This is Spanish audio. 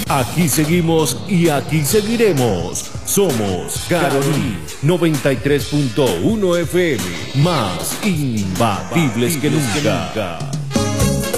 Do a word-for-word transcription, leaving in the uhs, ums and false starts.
Aquí seguimos y aquí seguiremos. Somos Caroní noventa y tres punto uno F M, más imbatibles que nunca.